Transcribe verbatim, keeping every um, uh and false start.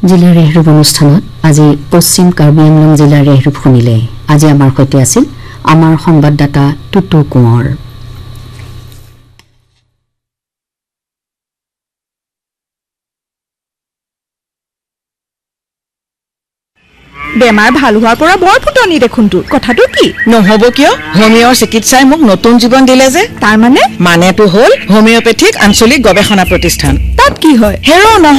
জিলাৰ ৰেহৰূপ অনুষ্ঠানত আজি পশ্চিম কাৰ্বি আংলং জিলাৰ ৰেহৰূপ শুনিলে। আজি আমাৰ সৈতে আছিল আমাৰ সংবাদদাতা টুটু কোঁৱৰ। বেমাৰ ভাল হোৱাৰ পৰা বৰ ফুটনি দেখোন তোৰ কথাটো কি নহব কিয় হোমিওৰ চিকিৎসাই মোক নতুন জীৱন দিলে যে তাৰ মানে মানেটো হ'ল হোমিওপেথিক আঞ্চলিক গৱেষণা প্ৰতিষ্ঠান তাত কি হয় হেৰো নহয়